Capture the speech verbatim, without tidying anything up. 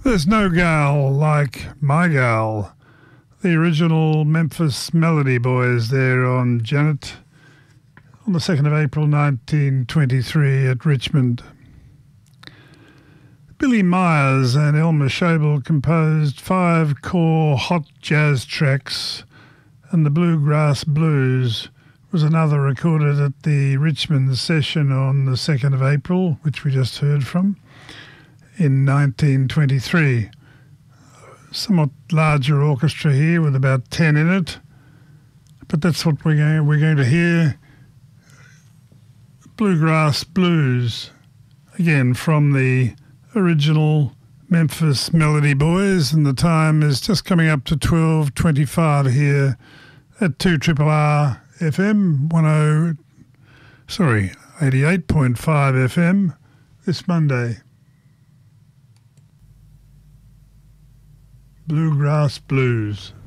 There's no gal like my gal. The original Memphis Melody Boys there on Janet on the second of April nineteen twenty-three at Richmond. Billy Myers and Elmer Schobel composed five core hot jazz tracks, and the Bluegrass Blues was another recorded at the Richmond session on the second of April, which we just heard from, in nineteen twenty-three. Somewhat larger orchestra here with about ten in it, but that's what we're going, we're going to hear. Bluegrass Blues, again from the original Memphis Melody Boys, and the time is just coming up to twelve twenty-five here at two R R R F M ten, sorry, eighty-eight point five F M this Monday. Bluegrass Blues.